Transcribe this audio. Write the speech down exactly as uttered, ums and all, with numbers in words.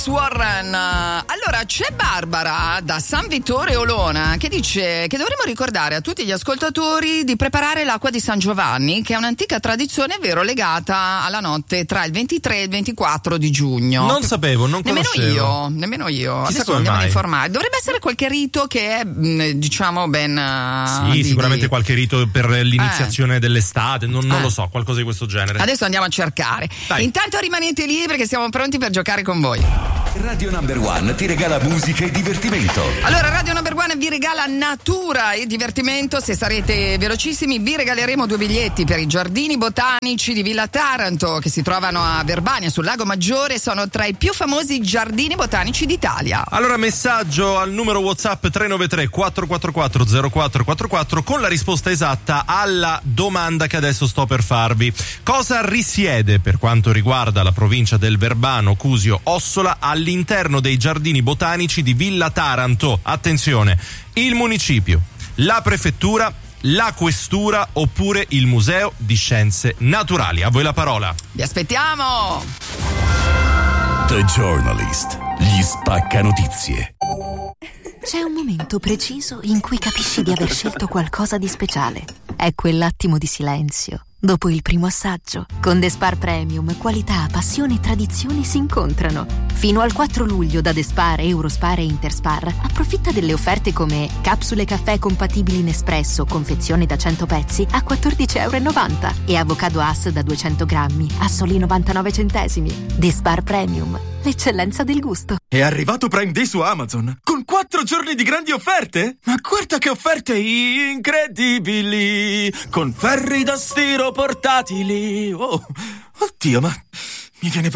Alex Warren. Allora, c'è Barbara da San Vittore Olona che dice che dovremmo ricordare a tutti gli ascoltatori di preparare l'acqua di San Giovanni, che è un'antica tradizione, vero, legata alla notte tra il ventitré e il ventiquattro di giugno. Non sapevo, non nemmeno conoscevo. io, nemmeno io. Chissà Adesso andiamo mai. a informare. Dovrebbe essere qualche rito che è, diciamo, ben... Sì, di, sicuramente di... qualche rito per l'iniziazione eh. dell'estate, non, non eh. lo so, qualcosa di questo genere. Adesso andiamo a cercare. Dai. Intanto rimanete lì perché siamo pronti per giocare con voi. Radio Number One ti regala musica e divertimento. Allora, Radio Number One vi regala natura e divertimento. Se sarete velocissimi vi regaleremo due biglietti per i giardini botanici di Villa Taranto, che si trovano a Verbania sul Lago Maggiore. Sono tra i più famosi giardini botanici d'Italia. Allora, messaggio al numero WhatsApp tre nove tre quattro quattro quattro zero quattro quattro quattro con la risposta esatta alla domanda che adesso sto per farvi. Cosa risiede, per quanto riguarda la provincia del Verbano, Cusio, Ossola, all'interno dei giardini botanici di Villa Taranto? Attenzione, il municipio, la prefettura, la questura oppure il museo di scienze naturali. A voi la parola. Vi aspettiamo. The Journalist, gli spacca-notizie. C'è un momento preciso in cui capisci di aver scelto qualcosa di speciale. È quell'attimo di silenzio dopo il primo assaggio. Con The Spar Premium, qualità, passione e tradizione si incontrano. Fino al quattro luglio da The Spar, Eurospar e Interspar approfitta delle offerte come capsule caffè compatibili in espresso, confezione da cento pezzi a quattordici e novanta euro e avocado Hass da duecento grammi a soli novantanove centesimi. The Spar Premium, l'eccellenza del gusto. È arrivato Prime Day su Amazon con quattro giorni di grandi offerte? Ma guarda che offerte incredibili! Con ferri da stiro portatili. Oh, oddio, ma mi viene